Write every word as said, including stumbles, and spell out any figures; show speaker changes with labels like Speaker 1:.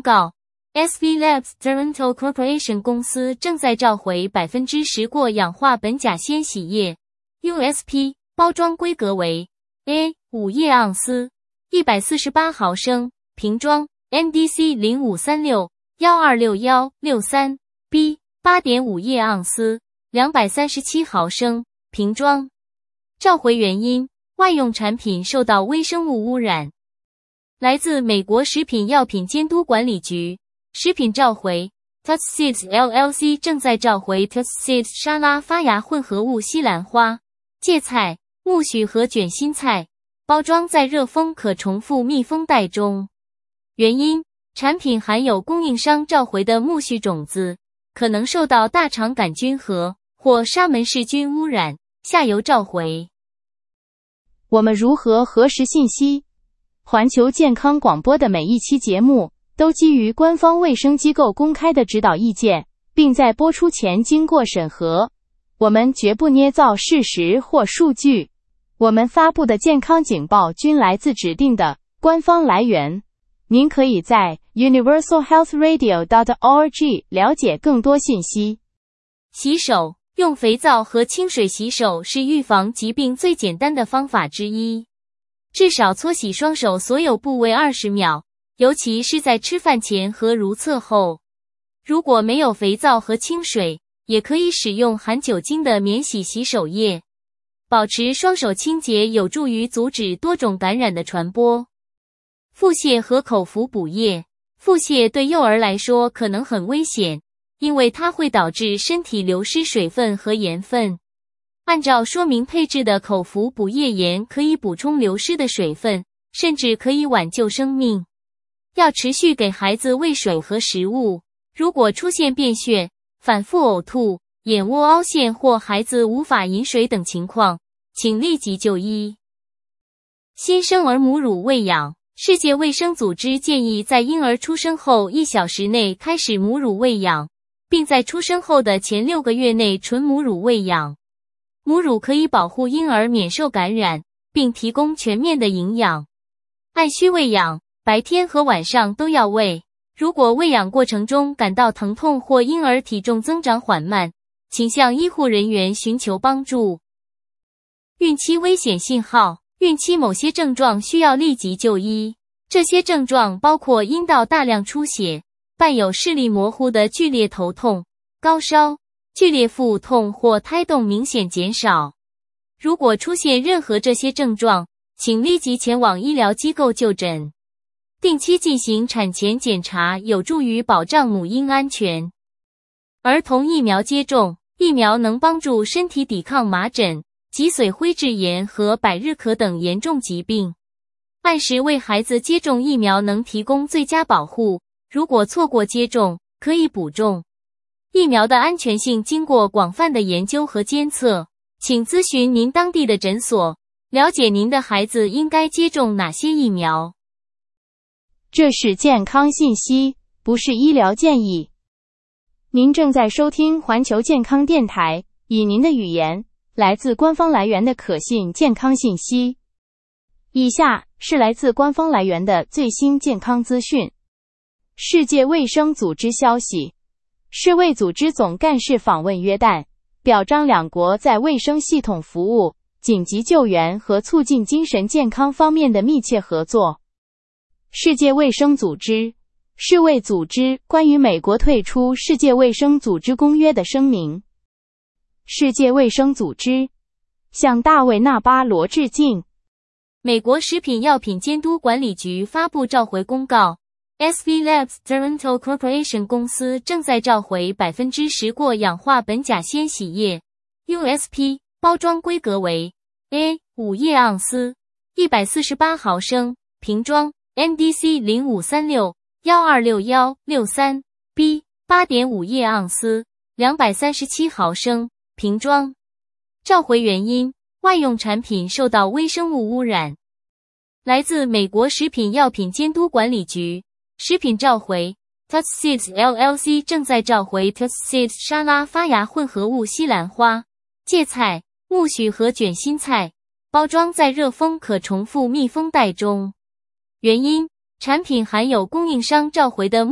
Speaker 1: 告 S V Labs Toronto Corporation 公司正在召回 百分之十 过氧化苯甲酰洗液 U S P 包装规格为 A 五 叶盎司一百四十八毫升瓶装 N D C 零五三六一二六一六三 B 八点五 叶盎司两百三十七毫升瓶装。召回原因：外用产品受到微生物污染。来自美国食品药品监督管理局。食品召回 Tuskseeds L L C 正在召回 Tuskseeds 沙拉发芽混合物西兰花、芥菜、苜蓿和卷心菜，包装在热封可重复密封袋中。原因：产品含有供应商召回的苜蓿种子，可能受到大肠杆菌和或沙门氏菌污染，下游召回。
Speaker 2: 我们如何核实信息？环球健康广播的每一期节目都基于官方卫生机构公开的指导意见，并在播出前经过审核。我们绝不捏造事实或数据。我们发布的健康警报均来自指定的官方来源。您可以在 universal health radio dot org 了解更多信息。
Speaker 1: 洗手，用肥皂和清水洗手是预防疾病最简单的方法之一。至少搓洗双手所有部位二十秒。尤其是在吃饭前和如厕后。如果没有肥皂和清水，也可以使用含酒精的免洗洗手液。保持双手清洁有助于阻止多种感染的传播。腹泻和口服补液。腹泻对幼儿来说可能很危险，因为它会导致身体流失水分和盐分。按照说明配置的口服补液盐可以补充流失的水分，甚至可以挽救生命。要持续给孩子喂水和食物。如果出现便血、反复呕吐、眼窝凹陷或孩子无法饮水等情况，请立即就医。新生儿母乳喂养。世界卫生组织建议在婴儿出生后一小时内开始母乳喂养，并在出生后的前六个月内纯母乳喂养。母乳可以保护婴儿免受感染，并提供全面的营养。按需喂养。白天和晚上都要喂。如果喂养过程中感到疼痛或婴儿体重增长缓慢，请向医护人员寻求帮助。孕期危险信号。孕期某些症状需要立即就医。这些症状包括阴道大量出血，伴有视力模糊的剧烈头痛、高烧、剧烈腹痛或胎动明显减少。如果出现任何这些症状，请立即前往医疗机构就诊。定期进行产前检查有助于保障母婴安全。儿童疫苗接种。疫苗能帮助身体抵抗麻疹、脊髓灰质炎和百日咳等严重疾病。按时为孩子接种疫苗能提供最佳保护，如果错过接种，可以补种。疫苗的安全性经过广泛的研究和监测，请咨询您当地的诊所，了解您的孩子应该接种哪些疫苗。
Speaker 2: 这是健康信息，不是医疗建议。您正在收听环球健康电台，以您的语言，来自官方来源的可信健康信息。以下是来自官方来源的最新健康资讯。世界卫生组织消息，世卫组织总干事访问约旦，表彰两国在卫生系统服务、紧急救援和促进精神健康方面的密切合作。世界卫生组织、世卫组织关于美国退出世界卫生组织公约的声明。世界卫生组织向大卫·纳巴罗致敬。
Speaker 1: 美国食品药品监督管理局发布召回公告 S V Labs Toronto Corporation 公司正在召回 百分之十 过氧化苯甲酰洗液 U S P 包装规格为 A 五 叶盎司一百四十八毫升瓶装N D C 零五三六一二六一六三 B 八点五 叶盎司两百三十七毫升瓶装。召回原因：外用产品受到微生物污染。来自美国食品药品监督管理局。食品召回 Tuskseeds L L C 正在召回 Tuskseeds 沙拉发芽混合物西兰花、芥菜、苜蓿和卷心菜，包装在热封可重复密封袋中。原因：产品含有供应商召回的